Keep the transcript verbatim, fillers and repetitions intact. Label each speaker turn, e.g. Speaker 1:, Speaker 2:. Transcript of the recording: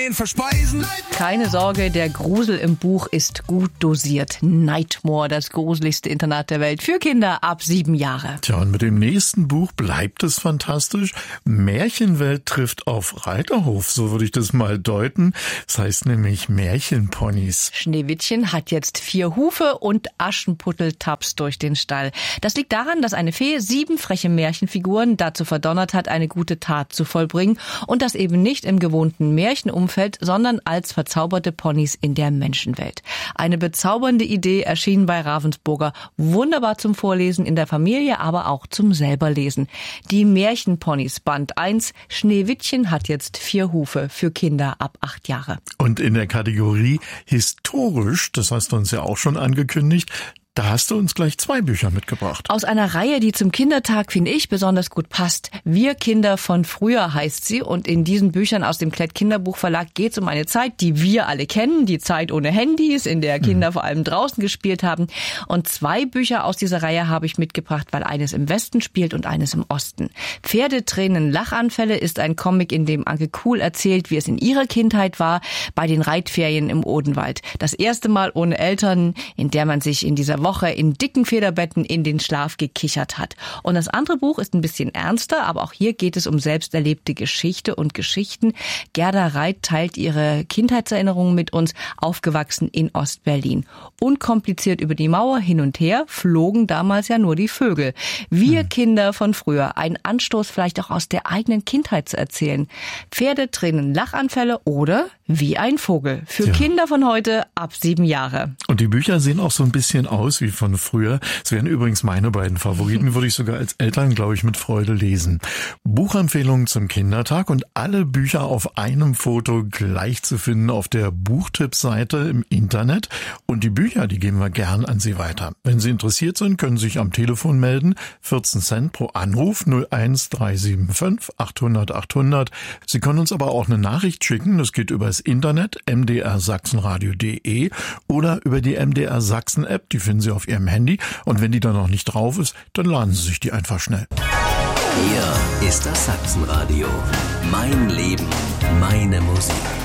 Speaker 1: Verspeisen.
Speaker 2: Keine Sorge, der Grusel im Buch ist gut dosiert. Nightmare, das gruseligste Internat der Welt für Kinder ab sieben Jahre.
Speaker 3: Tja, und mit dem nächsten Buch bleibt es fantastisch. Märchenwelt trifft auf Reiterhof, so würde ich das mal deuten. Das heißt nämlich Märchenponys.
Speaker 2: Schneewittchen hat jetzt vier Hufe und Aschenputtel tapst durch den Stall. Das liegt daran, dass eine Fee sieben freche Märchenfiguren dazu verdonnert hat, eine gute Tat zu vollbringen und das eben nicht im gewohnten Märchenumfeld, sondern als verzauberte Ponys in der Menschenwelt. Eine bezaubernde Idee erschien bei Ravensburger. Wunderbar zum Vorlesen in der Familie, aber auch zum selberlesen. Die Märchenponys Band eins. Schneewittchen hat jetzt vier Hufe für Kinder ab acht Jahre.
Speaker 3: Und in der Kategorie historisch, das hast du uns ja auch schon angekündigt, da hast du uns gleich zwei Bücher mitgebracht.
Speaker 2: Aus einer Reihe, die zum Kindertag, finde ich, besonders gut passt. Wir Kinder von früher heißt sie. Und in diesen Büchern aus dem Klett Kinderbuchverlag geht es um eine Zeit, die wir alle kennen. Die Zeit ohne Handys, in der Kinder mhm. vor allem draußen gespielt haben. Und zwei Bücher aus dieser Reihe habe ich mitgebracht, weil eines im Westen spielt und eines im Osten. Pferdetränen, Lachanfälle ist ein Comic, in dem Anke Kuhl erzählt, wie es in ihrer Kindheit war, bei den Reitferien im Odenwald. Das erste Mal ohne Eltern, in der man sich in dieser Woche in dicken Federbetten in den Schlaf gekichert hat. Und das andere Buch ist ein bisschen ernster, aber auch hier geht es um selbst erlebte Geschichte und Geschichten. Gerda Reit teilt ihre Kindheitserinnerungen mit uns, aufgewachsen in Ostberlin. Unkompliziert über die Mauer hin und her flogen damals ja nur die Vögel. Wir hm. Kinder von früher, ein Anstoß vielleicht auch aus der eigenen Kindheit zu erzählen. Pferdetränen, Lachanfälle oder wie ein Vogel. Für ja. Kinder von heute ab sieben Jahre.
Speaker 3: Und die Bücher sehen auch so ein bisschen aus wie von früher. Es wären übrigens meine beiden Favoriten, würde ich sogar als Eltern, glaube ich, mit Freude lesen. Buchempfehlungen zum Kindertag und alle Bücher auf einem Foto gleich zu finden auf der Buchtippseite im Internet. Und die Bücher, die geben wir gern an Sie weiter. Wenn Sie interessiert sind, können Sie sich am Telefon melden. vierzehn Cent pro Anruf, null eins drei sieben fünf achthundert achthundert. Sie können uns aber auch eine Nachricht schicken. Das geht über das Internet, m d r sachsenradio punkt de oder über die M D R Sachsen App. Die finden Sie auf Ihrem Handy. Und wenn die dann noch nicht drauf ist, dann laden Sie sich die einfach schnell.
Speaker 4: Hier ist das Sachsenradio. Mein Leben, meine Musik.